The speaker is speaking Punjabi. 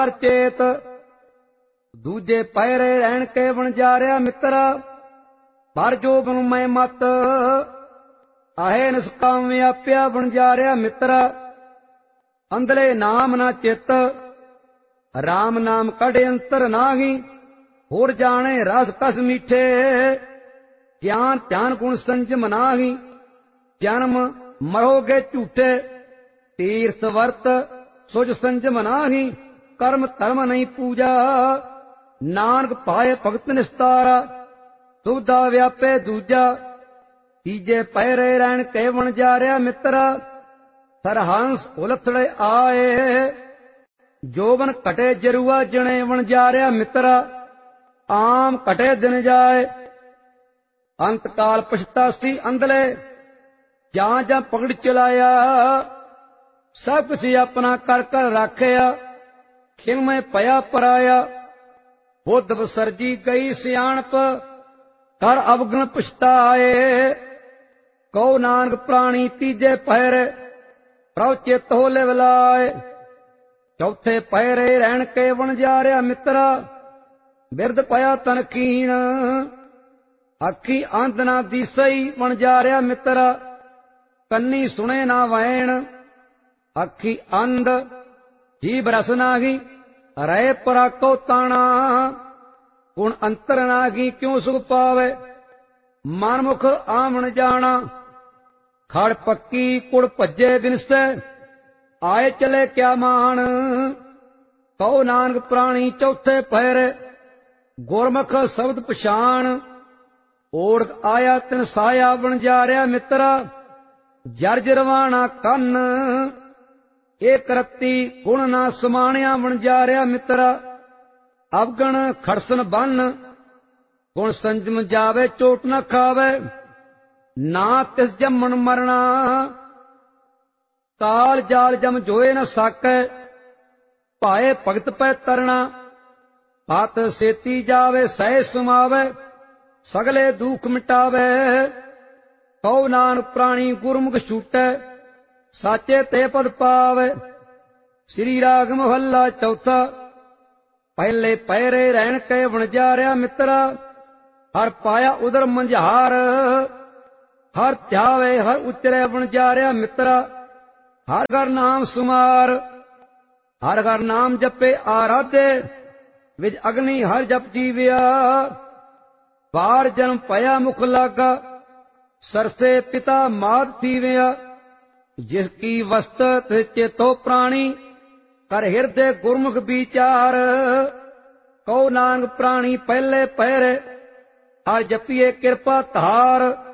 ਚੇਤ ਦੂਜੇ ਪਹਿਰੇ ਰਹਿਣ ਕੇ ਵਣਜਾਰਿਆ ਮਿੱਤਰਾ ਪਰ ਜੋਬਨ ਮੈਂ ਮਤ ਆਹੇ ਨਿਸਕਾਮ ਵਿਆਪਿਆ ਵਣਜਾਰਿਆ ਮਿੱਤਰਾ ਅੰਧਲੇ ਨਾਮ ਨਾ ਚਿੱਤ ਰਾਮ ਨਾਮ ਕੱਢ ਅੰਤਰ ਨਾਹੀ ਹੋਰ ਜਾਣੇ ਰਸ ਕਸ ਮੀਠੇ ਗਿਆਨ ਧਿਆਨ ਗੁਣ ਸੰਜਮ ਨਾਹੀ ਜਨਮ ਮਰੋਗੇ ਝੂਠੇ ਤੀਰਥ ਵਰਤ ਸੁਜ ਸੰਜਮ ਨਾਹੀ ਕਰਮ ਧਰਮ ਨਹੀਂ ਪੂਜਾ ਨਾਨਕ ਪਾਏ ਭਗਤ ਨਿਸਤਾਰਾ ਸੁਵਿਧਾ ਵਿਆਪੇ ਦੂਜਾ ਤੀਜੇ ਪਹਿਰੇ ਰਹਿਣ ਕੇ ਵਣਜਾਰਿਆ ਮਿੱਤਰਾ ਸਰਹੰਸ ਉਲਥੜੇ ਆਏ ਜੋਬਨ ਘਟੇ ਜਰੂਆ ਜਣੇ ਵਣਜਾਰਿਆ ਮਿੱਤਰਾ ਆਮ ਘਟੇ ਦਿਨ ਜਾਏ ਅੰਤ ਕਾਲ ਪਛਤਾਸੀ ਅੰਧਲੇ ਜਾਂ ਜਾਂ ਪਗੜ ਚਲਾਇਆ ਸਭ ਕੁਛ ਆਪਣਾ ਕਰ ਕਰ ਰਾਖਿਆ ਖਿਲਮੇ ਪਿਆ ਪਰਾਇਆ ਬੁੱਧ ਬਸਰਜੀ ਗਈ ਸਿਆਣਪ ਕਰ ਅਵਗਣ ਪਛਤਾਏ ਕਉ ਨਾਨਕ ਪ੍ਰਾਣੀ ਤੀਜੇ ਪਹਿਰੇ ਪ੍ਰਭ ਚਿਤ ਹੋਲੇ ਵਲਾਏ ਚੌਥੇ ਪਹਿਰੇ ਰਹਿਣ ਕੇ ਵਣਜਾਰਿਆ ਮਿੱਤਰਾ ਬਿਰਧ ਪਿਆ ਤਨਕੀਣ ਅੱਖੀ ਅੰਧ ਨਾ ਦੀਸਈ ਵਣਜਾਰਿਆ ਮਿੱਤਰਾ ਕੰਨੀ ਸੁਣੇ ਨਾ ਵੈਣ ਅੱਖੀ ਅੰਧ ਜੀਭ ਰਸ ਨਾਹੀ ਰਹਿ ਪਰਾਕੋ ਤਾਣਾ ਗੁਣ ਅੰਤਰ ਨਾਹੀ ਕਿਉ ਸੁਖ ਪਾਵੇ ਮਨਮੁਖ ਆਵਣ ਜਾਣਾ ਖੜ ਪੱਕੀ ਕੁੜ ਭੱਜੇ ਬਿਨਸੈ ਆਏ ਚਲੇ ਕਿਆ ਮਾਣ ਕਉ ਨਾਨਕ ਪ੍ਰਾਣੀ ਚੌਥੇ ਪਹਿਰੇ ਗੁਰਮੁਖ ਸ਼ਬਦ ਪਛਾਣ ਓੜਕ ਆਇਆ ਤਿਨ ਸਾਇਆ ਵਣਜਾਰਿਆ ਮਿੱਤਰਾ ਜਰਜਰਵਾਣਾ ਕੰਨ ਏਕ ਰਤੀ ਗੁਣ ਨਾ ਸਮਾਣਿਆ ਵਣਜਾਰਿਆ ਮਿੱਤਰਾ ਅਵਗਣ ਖੜਸਨ ਬੰਨ ਗੁਣ ਸੰਜਮ ਜਾਵੇ ਚੋਟ ਨਾ ਖਾਵੇ ਨਾ ਤਿਸ ਜੰਮਣ ਮਰਣਾ ਕਾਲ ਜਾਲ ਜਮ ਜੋਏ ਨ ਸਾਕੈ ਭਾਏ ਭਗਤ ਪੈ ਤਰਣਾ ਹੱਥ ਸੇਤੀ ਜਾਵੇ ਸਹਿ ਸਮਾਵੇ ਸਗਲੇ ਦੁਖ ਮਿਟਾਵੇ ਕਉ ਨਾਨਕ ਪ੍ਰਾਣੀ ਗੁਰਮੁਖ ਛੂਟੈ ਸਾਚੇ ਤੇ ਪਦ ਪਾਵੇ ਸ੍ਰੀ ਰਾਗ ਮਹੱਲਾ ਚੌਥਾ ਪਹਿਲੇ ਪਹਿਰੇ ਰਹਿਣ ਕੇ ਵਣਜਾਰਿਆ ਮਿੱਤਰਾ ਹਰ ਪਾਇਆ ਉਦਰ ਮੰਝਾਰ ਹਰ ਧਿਆਵੇ ਹਰ ਉਚਰੇ ਵਣਜਾਰਿਆ ਮਿੱਤਰਾ ਹਰ ਘਰ ਨਾਮ ਸੁਮਾਰ ਹਰ ਘਰ ਨਾਮ ਜਪੇ ਆਰਾਧੇ ਵਿਜ ਅਗਨੀ ਹਰ ਜਪ ਜੀਵਿਆ ਬਾਰ ਜਨਮ ਭਇਆ ਮੁਖ ਲਾਗਾ ਸਰਸੇ ਪਿਤਾ ਮਾਤ ਥੀਵਿਆ ਜਿਸ ਕੀ ਵਸਤ ਤੇ ਚੇਤੋ ਪ੍ਰਾਣੀ ਕਰ ਹਿਰਦੇ ਗੁਰਮੁਖ ਵਿਚਾਰ ਕਉ ਨਾਨਕ ਪ੍ਰਾਣੀ ਪਹਿਲੇ ਪਹਿਰੇ ਹਰ ਜਪੀਏ ਕਿਰਪਾ ਧਾਰ